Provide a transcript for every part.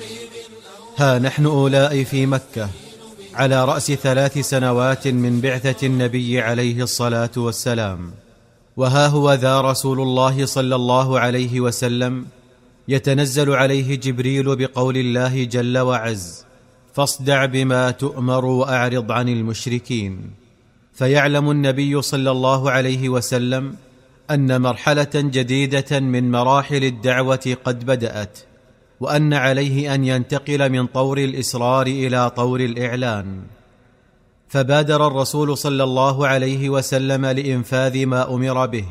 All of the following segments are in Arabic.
ها نحن أولاء في مكة على رأس 3 سنوات من بعثة النبي عليه الصلاة والسلام، وها هو ذا رسول الله صلى الله عليه وسلم يتنزل عليه جبريل بقول الله جل وعز: فاصدع بما تؤمر وأعرض عن المشركين. فيعلم النبي صلى الله عليه وسلم أن مرحلة جديدة من مراحل الدعوة قد بدأت، وأن عليه أن ينتقل من طور الإصرار إلى طور الإعلان. فبادر الرسول صلى الله عليه وسلم لإنفاذ ما أمر به،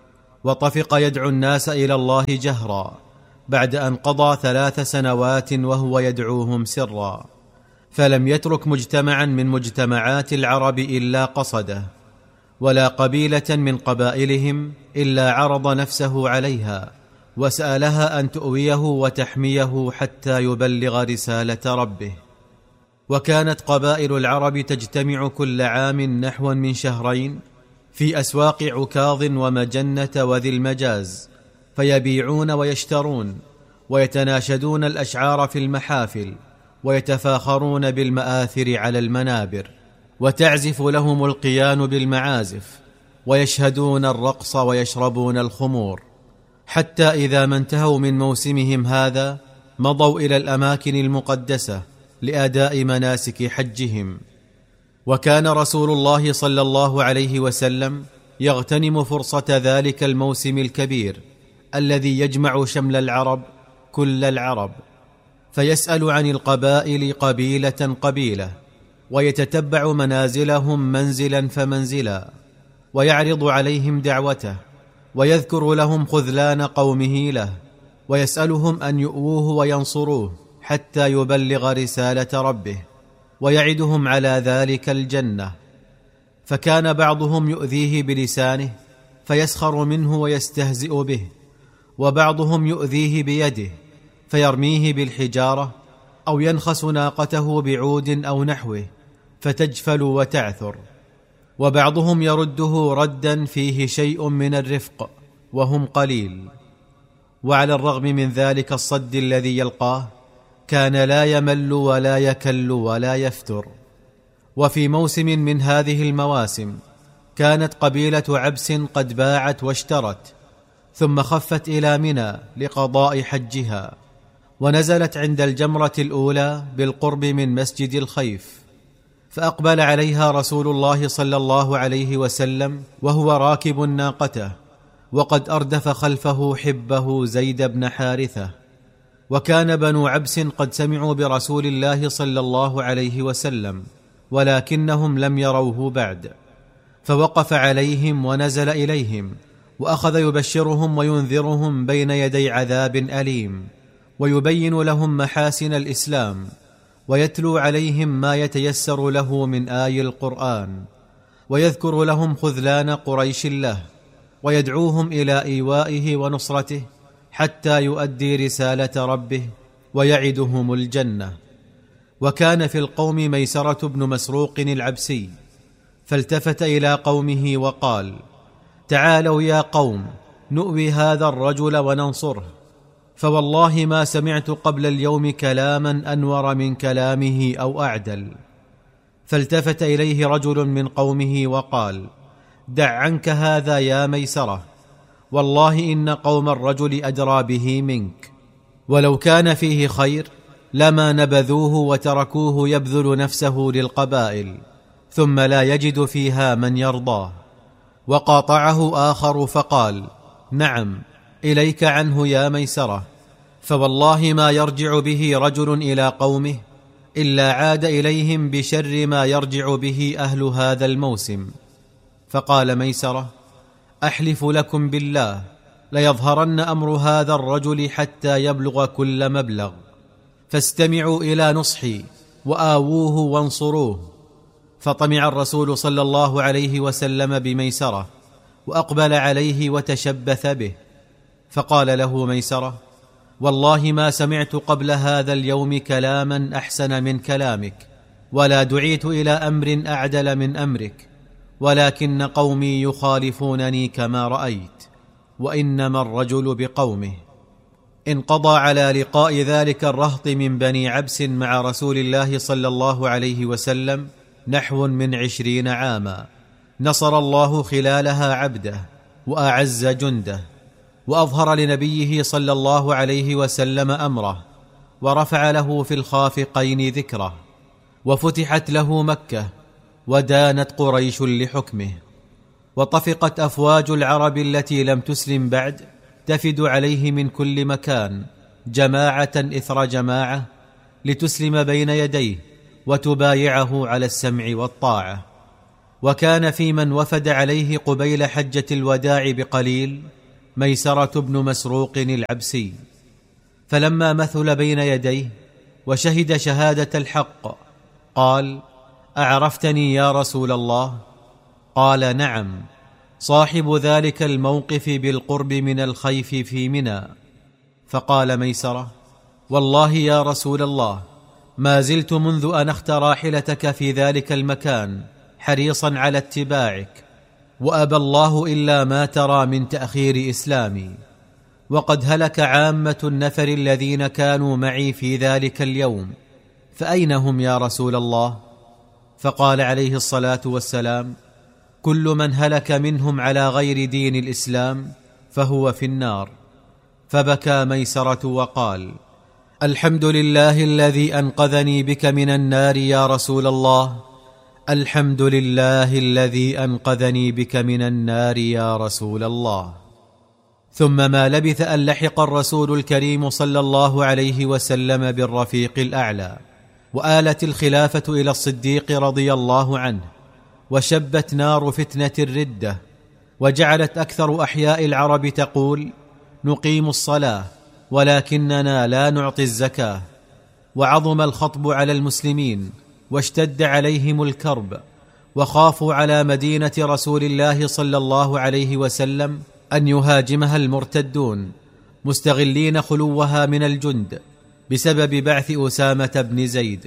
وطفق يدعو الناس إلى الله جهرا بعد أن قضى 3 سنوات وهو يدعوهم سرا، فلم يترك مجتمعا من مجتمعات العرب إلا قصده، ولا قبيلة من قبائلهم إلا عرض نفسه عليها وسألها أن تؤويه وتحميه حتى يبلغ رسالة ربه. وكانت قبائل العرب تجتمع كل عام نحو من 2 شهرين في أسواق عكاظ ومجنة وذي المجاز، فيبيعون ويشترون ويتناشدون الأشعار في المحافل، ويتفاخرون بالمآثر على المنابر، وتعزف لهم القيان بالمعازف، ويشهدون الرقص ويشربون الخمور، حتى إذا ما انتهوا من موسمهم هذا مضوا إلى الأماكن المقدسة لأداء مناسك حجهم. وكان رسول الله صلى الله عليه وسلم يغتنم فرصة ذلك الموسم الكبير الذي يجمع شمل العرب كل العرب، فيسأل عن القبائل قبيلة قبيلة، ويتتبع منازلهم منزلا فمنزلا، ويعرض عليهم دعوته، ويذكر لهم خذلان قومه له، ويسألهم أن يؤووه وينصروه حتى يبلغ رسالة ربه، ويعدهم على ذلك الجنة. فكان بعضهم يؤذيه بلسانه فيسخر منه ويستهزئ به، وبعضهم يؤذيه بيده فيرميه بالحجارة، أو ينخس ناقته بعود أو نحوه فتجفل وتعثر، وبعضهم يرده ردا فيه شيء من الرفق وهم قليل. وعلى الرغم من ذلك الصد الذي يلقاه كان لا يمل ولا يكل ولا يفتر. وفي موسم من هذه المواسم كانت قبيلة عبس قد باعت واشترت، ثم خفت إلى منى لقضاء حجها، ونزلت عند الجمرة الأولى بالقرب من مسجد الخيف، فأقبل عليها رسول الله صلى الله عليه وسلم وهو راكب ناقته، وقد أردف خلفه حبه زيد بن حارثة. وكان بنو عبس قد سمعوا برسول الله صلى الله عليه وسلم، ولكنهم لم يروه بعد، فوقف عليهم ونزل إليهم، وأخذ يبشرهم وينذرهم بين يدي عذاب أليم، ويبين لهم محاسن الإسلام، ويتلو عليهم ما يتيسر له من آي القرآن، ويذكر لهم خذلان قريش له، ويدعوهم إلى إيوائه ونصرته حتى يؤدي رسالة ربه ويعدهم الجنة. وكان في القوم ميسرة بن مسروق العبسي، فالتفت إلى قومه وقال: تعالوا يا قوم نؤوي هذا الرجل وننصره، فوالله ما سمعت قبل اليوم كلاما أنور من كلامه أو أعدل. فالتفت إليه رجل من قومه وقال: دع عنك هذا يا ميسرة، والله إن قوم الرجل أدرى به منك، ولو كان فيه خير لما نبذوه وتركوه يبذل نفسه للقبائل ثم لا يجد فيها من يرضاه. وقاطعه آخر فقال: نعم، إليك عنه يا ميسرة، فوالله ما يرجع به رجل إلى قومه إلا عاد إليهم بشر ما يرجع به أهل هذا الموسم. فقال ميسرة: أحلف لكم بالله ليظهرن أمر هذا الرجل حتى يبلغ كل مبلغ، فاستمعوا إلى نصحي وآووه وانصروه. فطمع الرسول صلى الله عليه وسلم بميسرة، وأقبل عليه وتشبث به، فقال له ميسرة: والله ما سمعت قبل هذا اليوم كلاما أحسن من كلامك، ولا دعيت إلى أمر أعدل من أمرك، ولكن قومي يخالفونني كما رأيت، وإنما الرجل بقومه. انقضى على لقاء ذلك الرهط من بني عبس مع رسول الله صلى الله عليه وسلم نحو من 20 عاما، نصر الله خلالها عبده وأعز جنده، وأظهر لنبيه صلى الله عليه وسلم أمره، ورفع له في الخافقين ذكره، وفتحت له مكة، ودانت قريش لحكمه، وطفقت أفواج العرب التي لم تسلم بعد تفد عليه من كل مكان جماعة إثر جماعة لتسلم بين يديه وتبايعه على السمع والطاعة. وكان في من وفد عليه قبيل حجة الوداع بقليل ميسرة بن مسروق العبسي، فلما مثل بين يديه وشهد شهادة الحق قال: أعرفتني يا رسول الله؟ قال: نعم، صاحب ذلك الموقف بالقرب من الخيف في منى. فقال ميسرة: والله يا رسول الله ما زلت منذ أن أخت راحلتك في ذلك المكان حريصا على اتباعك، وأبى الله إلا ما ترى من تأخير إسلامي، وقد هلك عامة النفر الذين كانوا معي في ذلك اليوم، فأين هم يا رسول الله؟ فقال عليه الصلاة والسلام: كل من هلك منهم على غير دين الإسلام فهو في النار. فبكى ميسرة وقال: الحمد لله الذي أنقذني بك من النار يا رسول الله، الحمد لله الذي أنقذني بك من النار يا رسول الله. ثم ما لبث أن لحق الرسول الكريم صلى الله عليه وسلم بالرفيق الأعلى، وآلت الخلافة إلى الصديق رضي الله عنه، وشبت نار فتنة الردة، وجعلت أكثر أحياء العرب تقول: نقيم الصلاة ولكننا لا نعطي الزكاة. وعظم الخطب على المسلمين، واشتد عليهم الكرب، وخافوا على مدينة رسول الله صلى الله عليه وسلم أن يهاجمها المرتدون، مستغلين خلوها من الجند بسبب بعث أسامة بن زيد.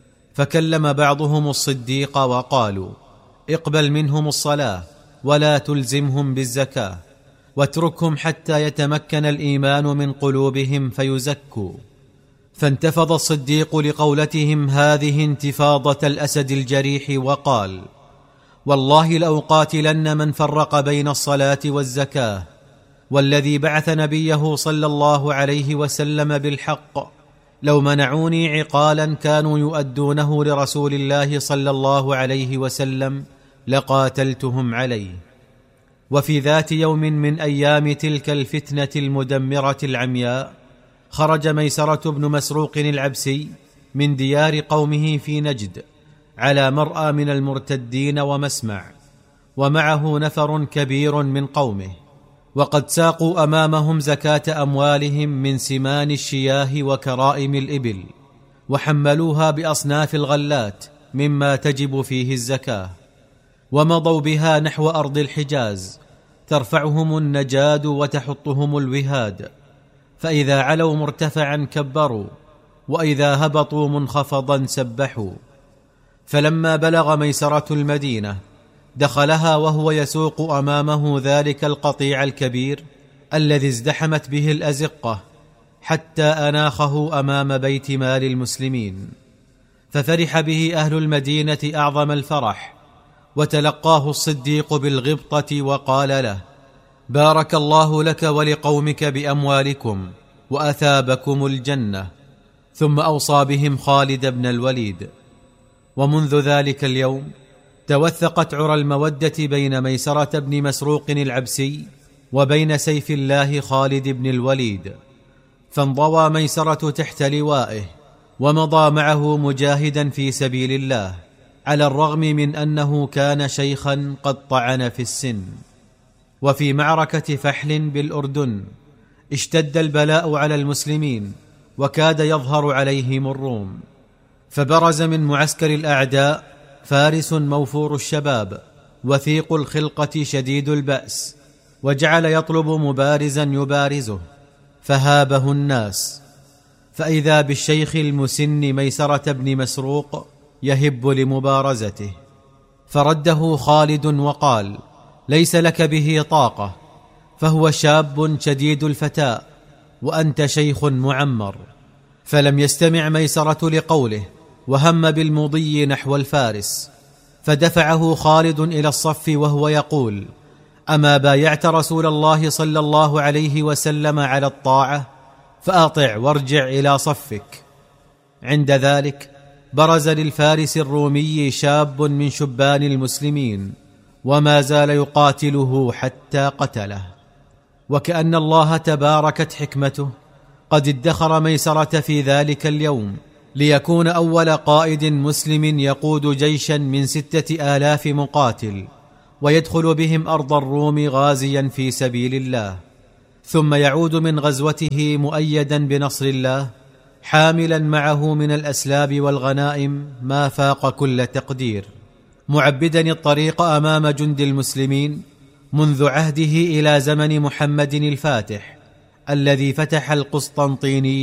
فكلم بعضهم الصديق وقالوا: اقبل منهم الصلاة ولا تلزمهم بالزكاة، واتركهم حتى يتمكن الإيمان من قلوبهم فيزكوا. فانتفض الصديق لقولتهم هذه انتفاضة الأسد الجريح، وقال: والله لأقاتلن من فرق بين الصلاة والزكاة، والذي بعث نبيه صلى الله عليه وسلم بالحق لو منعوني عقالا كانوا يؤدونه لرسول الله صلى الله عليه وسلم لقاتلتهم عليه. وفي ذات يوم من أيام تلك الفتنة المدمرة العمياء خرج ميسرة بن مسروق العبسي من ديار قومه في نجد على مرأى من المرتدين ومسمع، ومعه نفر كبير من قومه، وقد ساقوا أمامهم زكاة أموالهم من سمان الشياه وكرائم الإبل، وحملوها بأصناف الغلات مما تجب فيه الزكاة، ومضوا بها نحو أرض الحجاز ترفعهم النجاد وتحطهم الوهاد، فإذا علوا مرتفعا كبروا، وإذا هبطوا منخفضا سبحوا. فلما بلغ ميسرة المدينة دخلها وهو يسوق أمامه ذلك القطيع الكبير الذي ازدحمت به الأزقة، حتى أناخه أمام بيت مال المسلمين، ففرح به أهل المدينة أعظم الفرح، وتلقاه الصديق بالغبطة وقال له: بارك الله لك ولقومك بأموالكم وأثابكم الجنة. ثم أوصى بهم خالد بن الوليد. ومنذ ذلك اليوم توثقت عرى المودة بين ميسرة بن مسروق العبسي وبين سيف الله خالد بن الوليد، فانضوى ميسرة تحت لوائه، ومضى معه مجاهدا في سبيل الله، على الرغم من أنه كان شيخا قد طعن في السن. وفي معركة فحل بالأردن اشتد البلاء على المسلمين، وكاد يظهر عليهم الروم، فبرز من معسكر الأعداء فارس موفور الشباب وثيق الخلقة شديد البأس، وجعل يطلب مبارزا يبارزه، فهابه الناس، فإذا بالشيخ المسن ميسرة بن مسروق يهب لمبارزته، فرده خالد وقال: ليس لك به طاقة، فهو شاب شديد الفتاء، وأنت شيخ معمر. فلم يستمع ميسرة لقوله، وهم بالمضي نحو الفارس، فدفعه خالد إلى الصف وهو يقول: أما بايعت رسول الله صلى الله عليه وسلم على الطاعة؟ فأطع وارجع إلى صفك. عند ذلك برز للفارس الرومي شاب من شبان المسلمين، وما زال يقاتله حتى قتله. وكأن الله تباركت حكمته قد ادخر ميسرة في ذلك اليوم ليكون أول قائد مسلم يقود جيشا من 6000 مقاتل، ويدخل بهم أرض الروم غازيا في سبيل الله، ثم يعود من غزوته مؤيدا بنصر الله، حاملا معه من الأسلاب والغنائم ما فاق كل تقدير، معبدا الطريق أمام جند المسلمين منذ عهده إلى زمن محمد الفاتح الذي فتح القسطنطينية